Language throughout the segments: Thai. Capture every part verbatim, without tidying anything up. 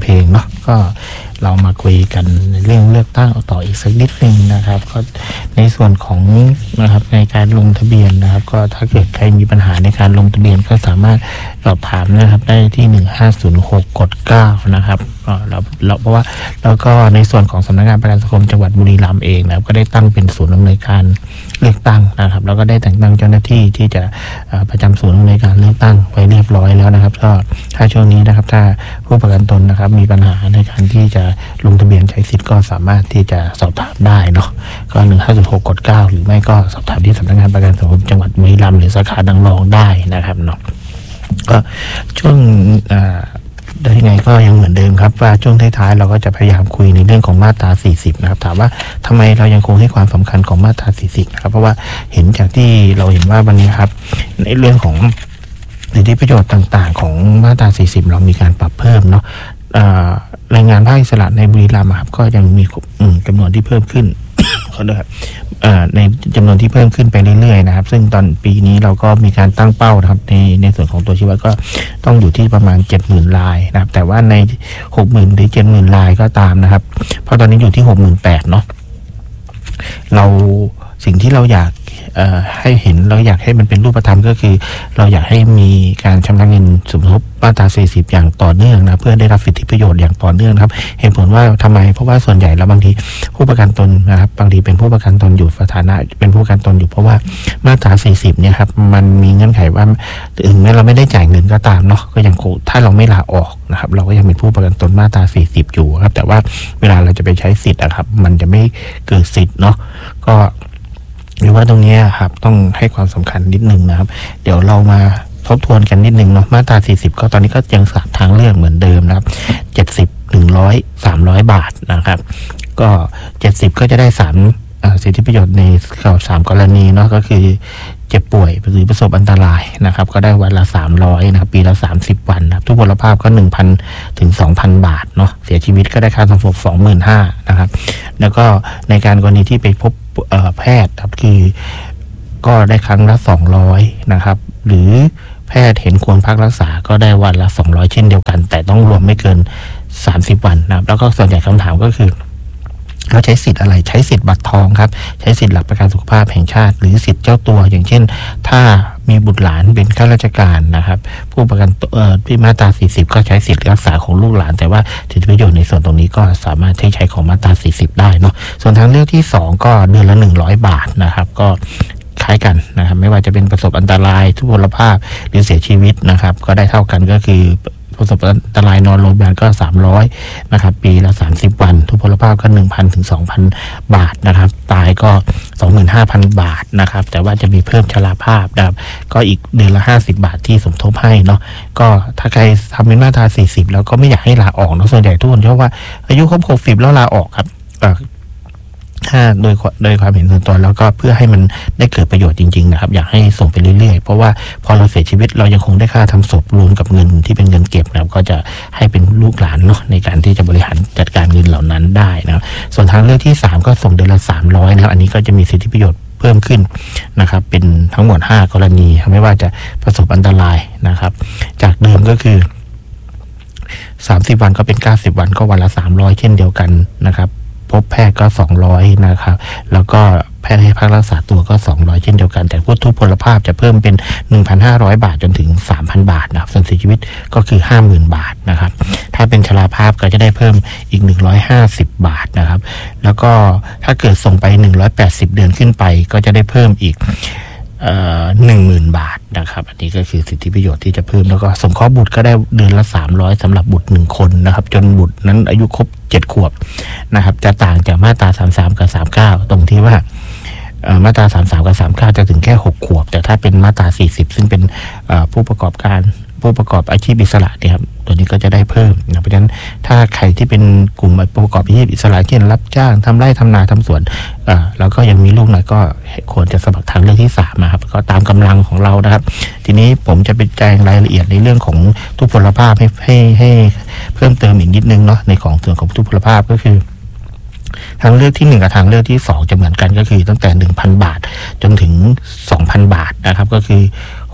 ลงเนาะก็เรามาคุยกันในเรื่องเลือกตั้งต่ออีกสักนิดนึงนะครับก็ในส่วนของนะครับในการลงทะเบียนนะครับก็ถ้าเกิดใครมีปัญหาในการลงทะเบียนก็สามารถสอบถามนะครับได้ที่หนึ่งห้าศูนย์หกกดเก้านะครับก็เราเราเพราะว่าแล้วก็ในส่วนของสำนักงานประกันสังคมจังหวัดบุรีรัมย์เองนะครับก็ได้ตั้งเป็นศูนย์อำนวยการเลือกตั้งนะครับแล้วก็ได้แต่งตั้งเจ้าหน้าที่ที่จะประจำศูนย์อำนวยการเลือกตั้งไว้เรียบร้อยแล้วนะครับก็ถ้าช่วงนี้นะครับถ้าผู้ประกันตนนะครับมีปัญหาในการที่จะลงทะเบียนใช้สิทธิ์ก็สามารถที่จะสอบถามได้เนาะก็หนึ่งห้าศูนย์หกกดเก้าหรือไม่ก็สอบถามที่สำนักงานประกันสังคมจังหวัดบุรีรัมย์หรือสาขาดังรองได้นะครับเนาะก็ช่วงได้ยังไงก็ยังเหมือนเดิมครับว่าช่วงท้ายๆเราก็จะพยายามคุยในเรื่องของมาตราสี่สิบนะครับถามว่าทำไมเรายังคงให้ความสำคัญของมาตราสี่สิบนะครับเพราะว่าเห็นจากที่เราเห็นว่าวันนี้ครับในเรื่องของสิทธิประโยชน์ต่างๆของมาตราสี่สิบเรามีการปรับเพิ่มเนาะแรงงานภาคอิสระในบุรีรัมย์ครับก็ยังมีจำนวนที่เพิ่มขึ้น ขอโทษครับในจำนวนที่เพิ่มขึ้นไปเรื่อยๆนะครับซึ่งตอนปีนี้เราก็มีการตั้งเป้านะครับในในส่วนของตัวชีวัดก็ต้องอยู่ที่ประมาณ เจ็ดหมื่น รายนะครับแต่ว่าใน หกหมื่น หรือ เจ็ดหมื่น รายก็ตามนะครับเพราะตอนนี้อยู่ที่ หกหมื่นแปดพัน เนาะเราสิ่งที่เราอยากให้เห็นเราอยากให้มันเป็นรูปธรรมก็คือเราอยากให้มีการชำระเงินสมทบมาตราสี่สิบอย่างต่อเนื่องนะเพื่อได้รับสิทธิประโยชน์อย่างต่อเนื่องครับเหตุผลว่าทำไมเพราะว่าส่วนใหญ่แล้วบางทีผู้ประกันตนนะครับบางทีเป็นผู้ประกันตนอยู่สถานะเป็นผู้ประกันตนอยู่เพราะว่ามาตราสี่สิบเนี่ยครับมันมีเงื่อนไขว่าถึงแม้เราไม่ได้จ่ายเงินก็ตามเนาะก็ยังคงถ้าเราไม่ลาออกนะครับเราก็ยังเป็นผู้ประกันตนมาตราสี่สิบอยู่ครับแต่ว่าเวลาเราจะไปใช้สิทธิ์อะครับมันจะไม่เกิดสิทธิ์เนาะก็หรือว่าตรงนี้ครับต้องให้ความสำคัญนิดนึงนะครับเดี๋ยวเรามาทบทวนกันนิดนึงเนาะมาตราสี่สิบก็ตอนนี้ก็ยังสามทางเลือกเหมือนเดิมนะครับเจ็ดสิบ หนึ่งร้อย สามร้อยบาทนะครับก็เจ็ดสิบก็จะได้สามสิทธิประโยชน์ในสามกรณีเนาะก็คือเจ็บป่วยหรือประสบอันตรายนะครับก็ได้วันละสามร้อยนะครับปีละสามสิบวันนะครับทุกพลภาพก็ หนึ่งพัน ถึง สองพัน บาทเนาะเสียชีวิตก็ได้ค่าทำศพ สองหมื่นห้าพัน นะครับแล้วก็ในการกรณีที่ไปพบแพทย์ครับคือก็ได้ครั้งละสองร้อยนะครับหรือแพทย์เห็นควรพักรักษาก็ได้วันละสองร้อยเช่นเดียวกันแต่ต้องรวมไม่เกินสามสิบวันนะครับแล้วก็ส่วนใหญ่คำถามก็คือเราใช้สิทธิ์อะไรใช้สิทธิ์บัตรทองครับใช้สิทธิ์หลักประกันสุขภาพแห่งชาติหรือสิทธิ์เจ้าตัวอย่างเช่นถ้ามีบุตรหลานเป็นข้าราชการนะครับผู้ประกันเอ่อที่มาตราสี่สิบก็ใช้สิทธิ์รักษาของลูกหลานแต่ว่าสิทธิประโยชน์ในส่วนตรงนี้ก็สามารถใช้ของมาตราสี่สิบได้เนาะส่วนทางเลือกที่สองก็เดือนละหนึ่งร้อยบาทนะครับก็คล้ายกันนะครับไม่ว่าจะเป็นประสบอันตรายทุพพลภาพหรือเสียชีวิตนะครับก็ได้เท่ากันก็คือประสบอันตรายนอนโรงพยาบาลก็สามร้อยนะครับปีละสามสิบวันทุพพลภาพก็ หนึ่งพัน ถึง สองพัน บาทนะครับตายก็ สองหมื่นห้าพัน บาทนะครับแต่ว่าจะมีเพิ่มชราภาพนะครับก็อีกเดือนละห้าสิบบาทที่สมทบให้เนาะก็ถ้าใครทำเป็นมาตราสี่สิบแล้วก็ไม่อยากให้ลาออกเนาะส่วนใหญ่ทุกคนชอบว่าอายุครบหกสิบแล้วลาออกครับถ้าโดยโดยความเห็นส่วนตัวแล้วก็เพื่อให้มันได้เกิดประโยชน์จริงๆนะครับอยากให้ส่งไปเรื่อยๆเพราะว่าพอเราเสียชีวิตเรายังคงได้ค่าทำศพรวมกับเงินที่เป็นเงินเก็บนะครับก็จะให้เป็นลูกหลานเนาะในการที่จะบริหารจัดการเงินเหล่านั้นได้นะครับส่วนทางเลือกที่สามก็ส่งเดือนละสามร้อยนะครับอันนี้ก็จะมีสิทธิประโยชน์เพิ่มขึ้นนะครับเป็นทั้งหมดห้ากรณีไม่ว่าจะประสบอันตรายนะครับจากเดิมก็คือสามสิบวันก็เป็นเก้าสิบวันก็วันละสามร้อยเช่นเดียวกันนะครับพบแพทย์ก็สองร้อยนะครับแล้วก็แพทย์ให้พักรักษาตัวก็สองร้อยเช่นเดียวกันแต่ผู้ทุพพลภาพจะเพิ่มเป็น หนึ่งพันห้าร้อย บาทจนถึง สามพัน บาทนะครับส่วนเสียชีวิตก็คือ ห้าหมื่น บาทนะครับถ้าเป็นชราภาพก็จะได้เพิ่มอีกหนึ่งร้อยห้าสิบบาทนะครับแล้วก็ถ้าเกิดส่งไปหนึ่งร้อยแปดสิบเดือนขึ้นไปก็จะได้เพิ่มอีกเอ่อ หนึ่งหมื่น บาทนะครับอันนี้ก็คือสิทธิประโยชน์ที่จะเพิ่มแล้วก็สงเคราะห์บุตรก็ได้เดือนละสามร้อยสำหรับบุตรหนึ่งคนนะครับจนบุตรนั้นอายุครบเจ็ดขวบนะครับจะต่างจากมาตราสามสิบสามกับสามสิบเก้าตรงที่ว่ามาตราสามสิบสามกับสามสิบเก้าจะถึงแค่หกขวบแต่ถ้าเป็นมาตราสี่สิบซึ่งเป็นผู้ประกอบการผู้ประกอบอาชีพอิสระเนี่ยครับตัวนี้ก็จะได้เพิ่มนะเพราะฉะนั้นถ้าใครที่เป็นกลุ่มผู้ประกอบอาชีพอิสระเช่นรับจ้างทำไร่ทำนาทำสวนอ่าแล้วก็ยังมีลูกหน่อยก็ควรจะสมัครทางเลือกที่สามนะครับก็ตามกำลังของเรานะครับทีนี้ผมจะไปแจ้งรายละเอียดในเรื่องของทุพพลภาพให้ให้ให้เพิ่มเติมอีกนิดนึงเนาะในของส่วนของทุพพลภาพก็คือทางเลือกที่หนึ่งกับทางเลือกที่สองจะเหมือนกันก็คือตั้งแต่ หนึ่งพัน บาทจนถึง สองพัน บาทนะครับก็คือ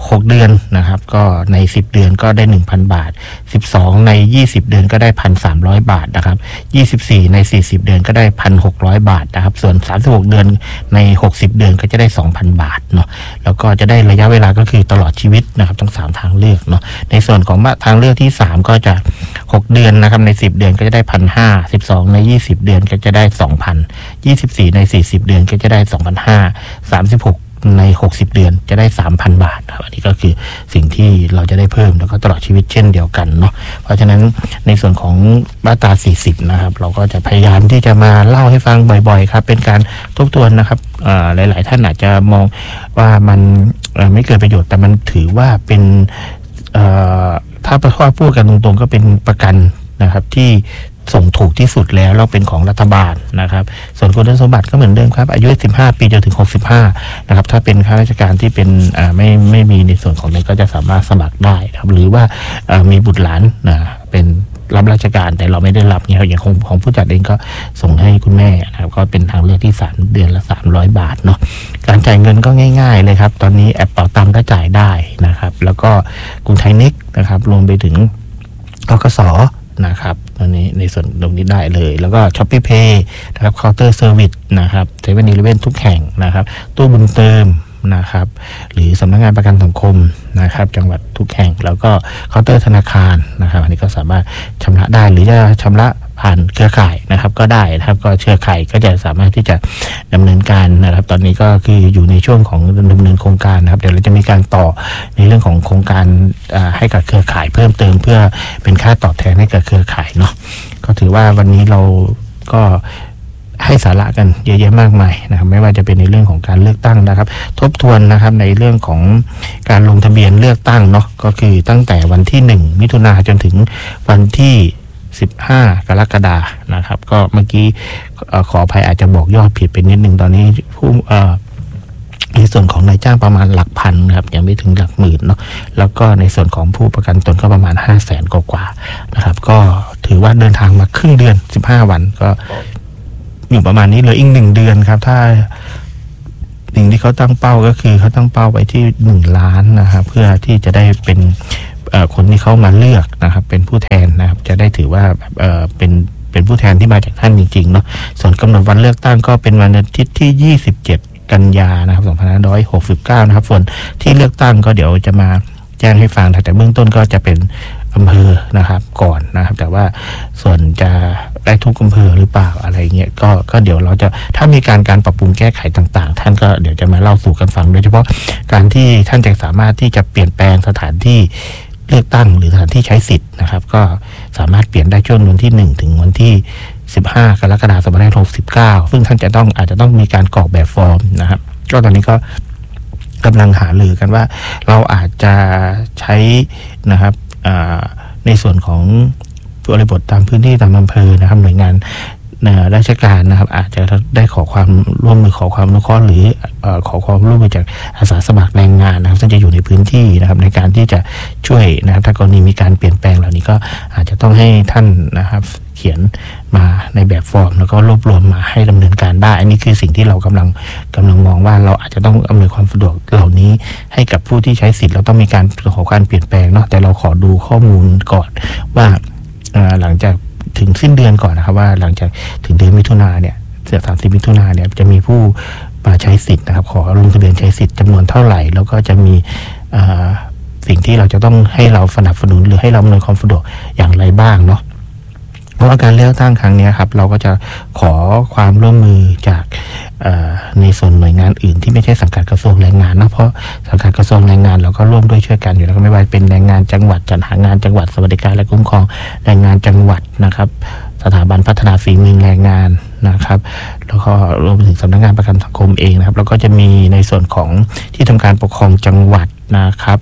หกเดือนนะครับก็ในสิบเดือนก็ได้ หนึ่งพัน บาทสิบสองในยี่สิบเดือนก็ได้ หนึ่งพันสามร้อย บาทนะครับยี่สิบสี่ในสี่สิบเดือนก็ได้ หนึ่งพันหกร้อย บาทนะครับส่วนสามสิบหกเดือนในหกสิบเดือนก็จะได้ สองพัน บาทเนาะแล้วก็จะได้ระยะเวลาก็คือตลอดชีวิตนะครับทั้งสามทางเลือกเนาะในส่วนของทางเลือกที่สามก็จะหกเดือนนะครับในสิบเดือนก็จะได้ หนึ่งพันห้าร้อย สิบสองในยี่สิบเดือนก็จะได้ สองพัน ยี่สิบสี่ในสี่สิบเดือนก็จะได้ สองพันห้าร้อย สามสิบหกในหกสิบเดือนจะได้ สามพัน บาทครับอันนี้ก็คือสิ่งที่เราจะได้เพิ่มแล้วก็ตลอดชีวิตเช่นเดียวกันเนาะเพราะฉะนั้นในส่วนของมาตราสี่สิบนะครับเราก็จะพยายามที่จะมาเล่าให้ฟังบ่อยๆครับเป็นการทบทวนนะครับหลายๆท่านอาจจะมองว่ามันไม่เกิดประโยชน์แต่มันถือว่าเป็นถ้าพูดกันตรงๆก็เป็นประกันนะครับที่ส่งถูกที่สุดแล้วเราเป็นของรัฐบาลนะครับส่วนคุณสมบัติก็เหมือนเดิมครับอายุสิบห้าปีจนถึงหกสิบห้านะครับถ้าเป็นข้าราชการที่เป็นอ่าไม่ไม่มีในส่วนของนี้ก็จะสามารถสมัครได้ครับหรือว่ามีบุตรหลานนะเป็นรับราชการแต่เราไม่ได้รับเนี่ยอย่างของของผู้จัดเองก็ส่งให้คุณแม่นะครับก็เป็นทางเลือกที่สามเดือนละสามร้อยบาทเนาะการจ่ายเงินก็ง่ายๆเลยครับตอนนี้แอปเป๋าตังค์ก็จ่ายได้นะครับแล้วก็กรุงไทยเน็กนะครับรวมไปถึงกกสนะครับตอนนี้ในส่วนตรงนี้ได้เลยแล้วก็ Shopee Pay นะครับ Counter Service นะครับเซเว่นอีเลฟเว่นทุกแห่งนะครับตู้บุญเติมนะครับหรือสำนักงานประกันสังคมนะครับจังหวัดทุกแห่งแล้วก็เคาน์เตอร์ธนาคารนะครับอันนี้ก็สามารถชำระได้หรือจะชำระผ่านเครือข่ายนะครับก็ได้นะครับก็เครือข่ายก็จะสามารถที่จะดำเนินการนะครับตอนนี้ก็คืออยู่ในช่วงของดำเนินโครงการนะครับเดี๋ยวเราจะมีการต่อในเรื่องของโครงการให้กับเครือข่ายเพิ่มเติมเพื่อเป็นค่าตอบแทนให้กับเครือข่ายเนาะก็ถือว่าวันนี้เราก็ให้สาระกันเยอะแยะมากมายนะครับไม่ว่าจะเป็นในเรื่องของการเลือกตั้งนะครับทบทวนนะครับในเรื่องของการลงทะเบียนเลือกตั้งเนาะก็คือตั้งแต่วันที่หนึ่งมิถุนายนจนถึงวันที่สิบห้ากรกฎาคมนะครับก็เมื่อกี้ขออภัยอาจจะบอกยอดผิดไปนิดนึงตอนนี้ผู้ในส่วนของนายจ้างประมาณหลักพันครับยังไม่ถึงหลักหมื่นเนาะแล้วก็ในส่วนของผู้ประกันตนก็ประมาณห้าแสนกว่าๆนะครับก็ถือว่าเดินทางมาครึ่งเดือนสิบห้าวันก็อยู่ประมาณนี้เลยอีกหนึ่งเดือนครับถ้าสิ่งที่เขาตั้งเป้าก็คือเขาตั้งเป้าไว้ที่หนึ่งล้านนะครับเพื่อที่จะได้เป็นคนที่เขามาเลือกนะครับเป็นผู้แทนนะครับจะได้ถือว่าเอ่อเป็นเป็นผู้แทนที่มาจากท่านจริงๆเนาะส่วนกำหนดวันเลือกตั้งก็เป็นวันอาทิตย์ที่ยี่สิบเจ็ดกันยานะครับสองพันห้าร้อยหกสิบเก้านะครับส่วนที่เลือกตั้งก็เดี๋ยวจะมาแจ้งให้ฟังแต่เบื้องต้นก็จะเป็นอำเภอนะครับก่อนนะครับแต่ว่าส่วนจะได้ทุกอำเภอหรือเปล่าอะไรเงี้ยก็ก็เดี๋ยวเราจะถ้ามีการการปรับปรุงแก้ไขต่างๆท่านก็เดี๋ยวจะมาเล่าสู่กันฟังโดยเฉพาะการที่ท่านจะสามารถที่จะเปลี่ยนแปลงสถานที่เลือกตั้งหรือสถานที่ใช้สิทธิ์นะครับก็สามารถเปลี่ยนได้ช่วงวันที่หนึ่งถึงวันที่สิบห้ากรกฎาคมสองพันห้าร้อยหกสิบเก้าซึ่งท่านจะต้องอาจจะต้องมีการกรอกแบบฟอร์มนะครับก็ตอนนี้ก็กำลังหารือกันว่าเราอาจจะใช้นะครับในส่วนของบริบทตามพื้นที่ตามอำเภอนะครับหน่วยงานราชการนะครับอาจจะได้ขอความร่วมมือขอความอนุเคราะห์หรือขอความร่วมมือจากอาสาสมัครแรงงานนะครับซึ่งจะอยู่ในพื้นที่นะครับในการที่จะช่วยนะครับถ้ากรณีมีการเปลี่ยนแปลงเหล่านี้ก็อาจจะต้องให้ท่านนะครับเขียนมาในแบบฟอร์มแล้วก็รวบรวมมาให้ดำเนินการได้อันนี้คือสิ่งที่เรากำลังกำลังมองว่าเราอาจจะต้องอำนวยความสะดวกเหล่านี้ให้กับผู้ที่ใช้สิทธิ์เราต้องมีการขอการเปลี่ยนแปลงเนาะแต่เราขอดูข้อมูลก่อนว่าหลังจากถึงสิ้นเดือนก่อนนะครับว่าหลังจากถึงเดือนมิถุนาเนี่ยเสือสามสิบมิถุนาเนี่ยจะมีผู้มาใช้สิทธิ์นะครับขอลงทะเบียนใช้สิทธิ์จำนวนเท่าไหร่แล้วก็จะมีสิ่งที่เราจะต้องให้เราสนับสนุนหรือให้เราอำนวยความสะดวกอย่างไรบ้างเนาะเพราะว่าการเลือกตั้งครั้งนี้ครับเราก็จะขอความร่วมมือจากในส่วนหน่วยงานอื่นที่ไม่ใช่สังกัดกระทรวงแรงงานนะเพราะสังกัดกระทรวงแรงงานเราก็ร่วมด้วยช่วยกันอยู่แล้วก็ไม่ว่าเป็นแรงงานจังหวัดจัดหางานจังหวัดสวัสดิการและคุ้มครองแรงงานจังหวัดนะครับสถาบันพัฒนาฝีมือแรงงานนะครับแล้วก็รวมถึงสำนักงานประกันสังคมเองนะครับแล้วก็จะมีในส่วนของที่ทำการปกครองจังหวัดนะครับ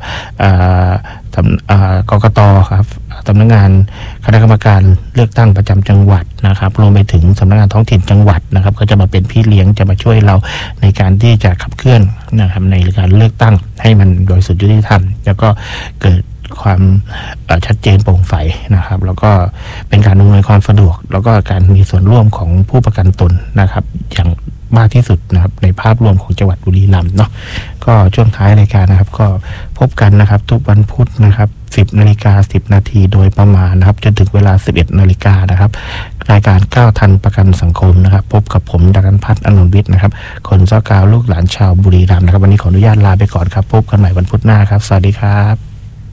กกตครับสำนักงานคณะกรรมการเลือกตั้งประจำจังหวัดนะครับรวมไปถึงสำนักงานท้องถิ่นจังหวัดนะครับก็จะมาเป็นพี่เลี้ยงจะมาช่วยเราในการที่จะขับเคลื่อนนะครับในการเลือกตั้งให้มันโดยสุดยุติธรรมแล้วก็เกิดความชัดเจนโปร่งใสนะครับแล้วก็เป็นการอำนวยความสะดวกแล้วก็การมีส่วนร่วมของผู้ประกันตนนะครับอย่างมากที่สุดนะครับในภาพรวมของจังหวัดบุรีรัมย์เนาะก็ช่วงท้ายรายการนะครับก็พบกันนะครับทุกวันพุธนะครับสิบนาฬิกาสิบนาทีโดยประมาณนะครับจนถึงเวลาสิบเอ็ดนาฬิกานะครับรายการก้าวทันประกันสังคมนะครับพบกับผมดักันพัฒน์อนุวิทย์นะครับคนเจ้ากาวลูกหลานชาวบุรีรัมย์นะครับวันนี้ขออนุญาตลาไปก่อนครับพบกันใหม่วันพุธหน้าครับสวัสดีครับ